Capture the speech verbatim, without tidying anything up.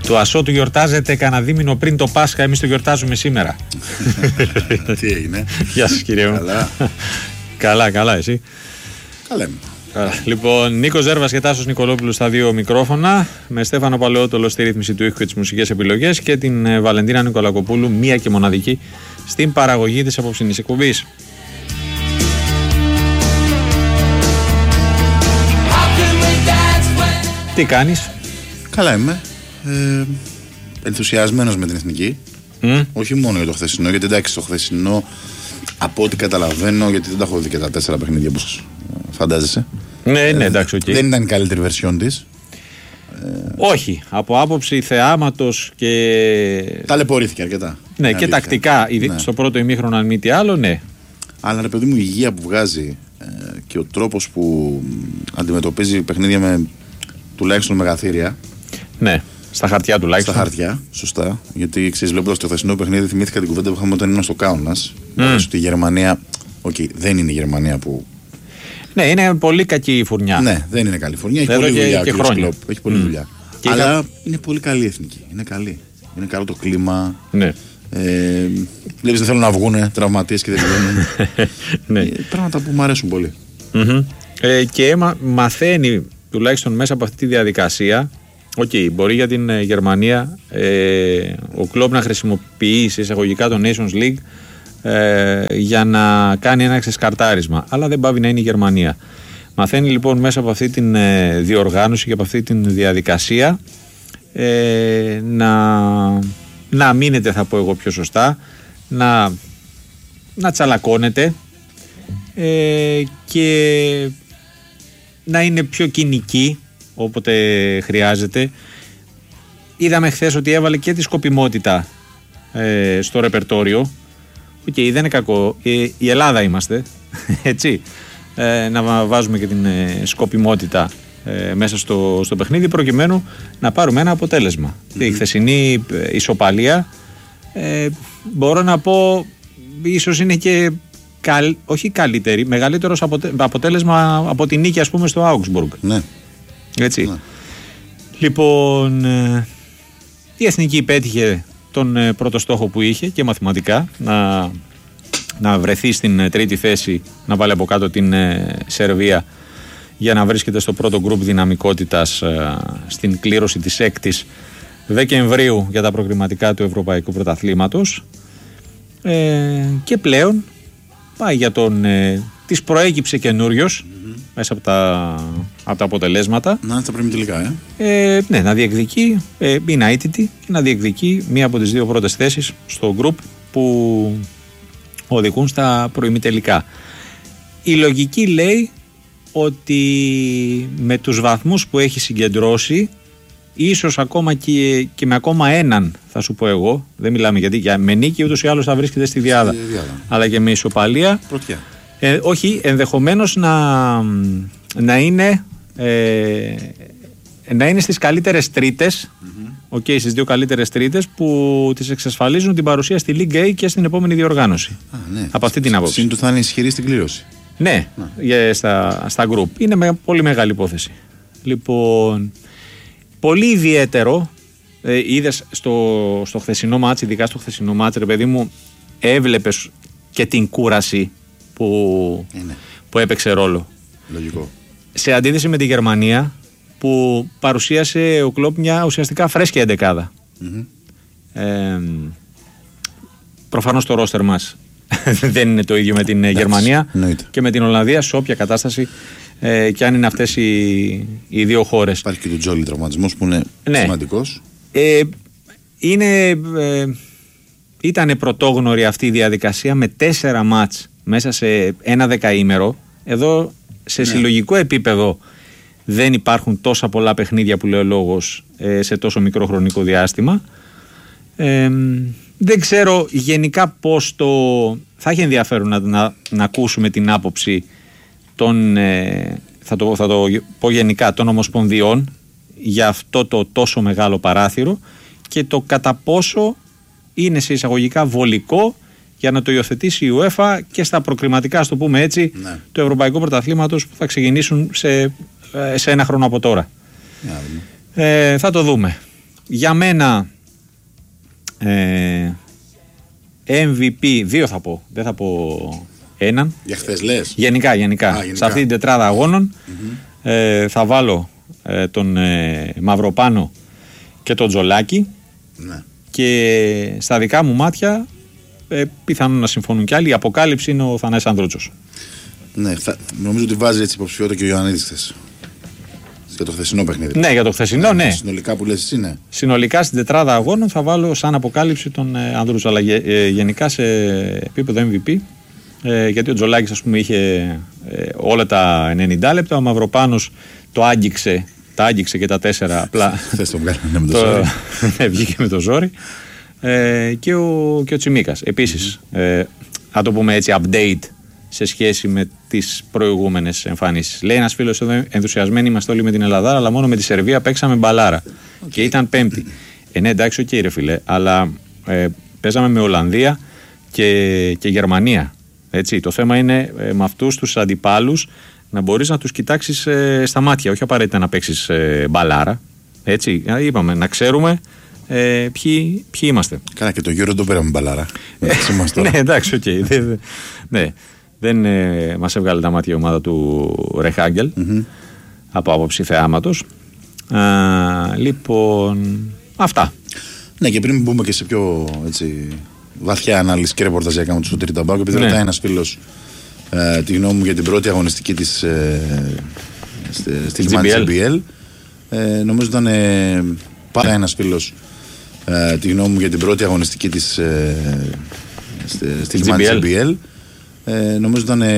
Του Ασώτου γιορτάζεται κανένα δίμηνο πριν το Πάσχα, εμείς το γιορτάζουμε σήμερα. Τι έγινε? Γεια σας κύριε μου. Καλά. Καλά, καλά, εσύ? Καλά. Καλά. Λοιπόν, Νίκος Ζέρβας και Τάσος Νικολόπουλος στα δύο μικρόφωνα, με Στέφανο Παλαιότολο στη ρύθμιση του ήχου και τις μουσικές επιλογές και την ε, Βαλεντίνα Νικολακοπούλου, μία και μοναδική, στην παραγωγή της απόψινής εκπομπής. Τι κάνεις? Καλά είμαι. Ε, ενθουσιασμένος με την εθνική. Mm. Όχι μόνο για το χθεσινό, γιατί εντάξει, το χθεσινό από ό,τι καταλαβαίνω, γιατί δεν τα έχω δει και τα τέσσερα παιχνίδια όπως φαντάζεσαι. Ναι, ναι, εντάξει, okay. Δεν ήταν η καλύτερη βερσιόν της. Όχι, από άποψη θεάματος και. Ταλαιπωρήθηκε αρκετά. Ναι, και τακτικά, ναι. Στο πρώτο ημίχρονο, αν μη τι άλλο, ναι. Αλλά ρε παιδί μου, η υγεία που βγάζει ε, και ο τρόπος που αντιμετωπίζει παιχνίδια με τουλάχιστον μεγαθύρια. Ναι, στα χαρτιά τουλάχιστον. Στα χαρτιά, σωστά. Γιατί ξέρεις, βλέποντας το χθεσινό παιχνίδι, θυμήθηκα την κουβέντα που είχαμε όταν ήμουν στο Κάουνας. Mm. Ότι η Γερμανία. Οκ, okay, δεν είναι η Γερμανία που. Ναι, είναι πολύ κακή η φουρνιά. Ναι, δεν είναι καλή φουρνιά. Έχει Εδώ πολλή και, δουλειά. Και χρόνια. Έχει πολλή mm. δουλειά. Και αλλά είχα... είναι πολύ καλή εθνική. Είναι καλή. Είναι καλό το κλίμα. Ναι. Ε, Βλέπεις, δεν θέλουν να βγούνε τραυματίες και δεν βγαίνουν. Ναι. Ε, πράγματα που μου αρέσουν πολύ. Mm-hmm. Ε, και μα, μαθαίνει τουλάχιστον μέσα από αυτή τη διαδικασία. Οκ, okay, μπορεί για την ε, Γερμανία ε, ο κλόμπ να χρησιμοποιεί σε εισαγωγικά το Nations League ε, για να κάνει ένα ξεσκαρτάρισμα. Αλλά δεν πάβει να είναι η Γερμανία. Μαθαίνει λοιπόν μέσα από αυτή την ε, διοργάνωση και από αυτή τη διαδικασία ε, να, να μείνετε, θα πω εγώ πιο σωστά, να, να τσαλακώνετε ε, και να είναι πιο κοινική όποτε χρειάζεται. Είδαμε χθες ότι έβαλε και τη σκοπιμότητα ε, στο ρεπερτόριο. Οκ, okay, δεν είναι κακό. Ε, η Ελλάδα είμαστε, έτσι. Ε, να βάζουμε και την ε, σκοπιμότητα ε, μέσα στο, στο παιχνίδι προκειμένου να πάρουμε ένα αποτέλεσμα. Mm-hmm. Η χθεσινή ε, ισοπαλία ε, μπορώ να πω ίσως είναι και καλ, όχι καλύτερη, μεγαλύτερο αποτε, αποτέλεσμα από την νίκη, ας πούμε, στο Augsburg. Ναι. Έτσι. Ναι. Λοιπόν, ε, η Εθνική πέτυχε τον ε, πρώτο στόχο που είχε και μαθηματικά να, να βρεθεί στην ε, τρίτη θέση, να βάλει από κάτω την ε, Σερβία για να βρίσκεται στο πρώτο γκρουπ δυναμικότητας ε, στην κλήρωση της έκτης Δεκεμβρίου για τα προκριματικά του Ευρωπαϊκού Πρωταθλήματος ε, και πλέον πάει για τον ε, της προέκυψε καινούριος mm-hmm. μέσα από τα, από τα αποτελέσματα. Να είναι στα πριν τελικά, ε. ε. Ναι, να διεκδικεί, ε, είναι αίτητη, να διεκδικεί μία από τις δύο πρώτες θέσεις στο γκρουπ που οδηγούν στα προημιτελικά. Η λογική λέει ότι με τους βαθμούς που έχει συγκεντρώσει, ίσως ακόμα και, και με ακόμα έναν, θα σου πω εγώ, δεν μιλάμε γιατί για, με νίκη ούτως ή άλλως θα βρίσκεται στη διάδα, στη διάδα. Αλλά και με ισοπαλία. Πρωτιά. Ε, όχι, ενδεχομένως να, να, είναι, ε, να είναι στις καλύτερες τρίτες, mm-hmm. okay, στις δύο καλύτερες τρίτες που τις εξασφαλίζουν την παρουσία στη League A και στην επόμενη διοργάνωση. Α, ναι. Από αυτή την άποψη. Συν του θα είναι ισχυρή στην κλήρωση. Ναι, yeah, στα, στα group. Είναι με πολύ μεγάλη υπόθεση. Λοιπόν, πολύ ιδιαίτερο, ε, είδες στο, στο χθεσινό μάτς, ειδικά στο χθεσινό μάτς, ρε παιδί μου, έβλεπες και την κούραση που, που έπαιξε ρόλο. Λογικό. Σε αντίθεση με τη Γερμανία που παρουσίασε ο Κλόπ μια ουσιαστικά φρέσκια εντεκάδα. Mm-hmm. Ε, προφανώς το ρόστερ μας δεν είναι το ίδιο με την Γερμανία και με την Ολλανδία σε όποια κατάσταση ε, και αν είναι αυτές οι, οι δύο χώρες. Υπάρχει και του Τζόλι τραυματισμός που είναι ναι. σημαντικός. Ε, είναι, ε, ήτανε πρωτόγνωρη αυτή η διαδικασία με τέσσερα μάτς μέσα σε ένα δεκαήμερο. Εδώ σε ναι. συλλογικό επίπεδο δεν υπάρχουν τόσα πολλά παιχνίδια που λέει ο λόγος ε, σε τόσο μικρό χρονικό διάστημα. Ε, δεν ξέρω γενικά πώς το... Θα έχει ενδιαφέρον να, να, να ακούσουμε την άποψη των, ε, θα, το, θα το πω γενικά, των ομοσπονδιών για αυτό το τόσο μεγάλο παράθυρο και το κατά πόσο είναι σε εισαγωγικά βολικό για να το υιοθετήσει η UEFA και στα προκριματικά, ας το πούμε έτσι, ναι. του Ευρωπαϊκού Πρωταθλήματος που θα ξεκινήσουν σε, σε ένα χρόνο από τώρα. Ναι. Ε, θα το δούμε. για μένα ε, εμ βι πι, δύο θα πω, δεν θα πω έναν. Για χθες λες. Γενικά, γενικά. Α, γενικά. Σε αυτή την τετράδα αγώνων mm-hmm. ε, θα βάλω ε, τον ε, Μαυροπάνο και τον Τζολάκη. Ναι. Και στα δικά μου μάτια ε, πιθανόν να συμφωνούν κι άλλοι. Η αποκάλυψη είναι ο Θανάσης Ανδρούτσος. Ναι, θα, νομίζω ότι βάζει έτσι υποψηφιότητα και ο Ιωαννίδης χθες. Για το χθεσινό παιχνίδι. Ναι, για το χθεσινό, ναι. Συνολικά που λες εσύ, ναι. Συνολικά στην τετράδα αγώνων θα βάλω σαν αποκάλυψη τον ε, Ανδρούτσο. Αλλά ε, γενικά σε επίπεδο εμ βι πι. Ε, γιατί ο Τζολάκης, ας πούμε, είχε ε, όλα τα ενενήντα λεπτά. Ο Μαυροπάνος το άγγιξε. Τα άγγιξε και τα τέσσερα απλά. Χθες το βγάλανε με το ζόρι. Ναι, βγήκε με το ζόρι. Ε, και, ο, και ο Τσιμίκας. Επίσης, mm-hmm. ε, να το πούμε έτσι, update σε σχέση με τις προηγούμενες εμφανίσεις. Λέει ένας φίλος εδώ, ενθουσιασμένοι είμαστε όλοι με την Ελλάδα, αλλά μόνο με τη Σερβία παίξαμε μπαλάρα. Okay. Και ήταν πέμπτη. Ε, ναι, εντάξει, οκ, okay, ρε φίλε, αλλά ε, παίζαμε με Ολλανδία και, και Γερμανία. Έτσι, το θέμα είναι ε, με αυτούς τους αντιπάλους να μπορείς να τους κοιτάξεις ε, στα μάτια, όχι απαραίτητα να παίξεις ε, μπαλάρα. Έτσι, είπαμε, να ξέρουμε ε, ποιοι, ποιοι είμαστε. Κάνα και το γύρο το πήραμε μπαλάρα. Ναι, εντάξει, οκ. Okay. Ναι, δεν ε, μας έβγαλε τα μάτια η ομάδα του Ρεχάγκελ mm-hmm. από άποψη θεάματος. Α, λοιπόν, αυτά. Ναι, και πριν μπούμε και σε πιο έτσι, βαθιά ανάλυση και ρεπορταζιακά με τους Σωτήρη Ταμπάκο, επειδή ναι. ρωτάει ένας φίλος ε, τη γνώμη μου για την πρώτη αγωνιστική της ε, στη Γερμανία τζι μπι ελ. Ε, νομίζω ήταν ε, πάρα ένας φίλος ε, τη γνώμη μου για την πρώτη αγωνιστική της ε, στη Γερμανία τζι μπι ελ. Ε, νομίζω ήταν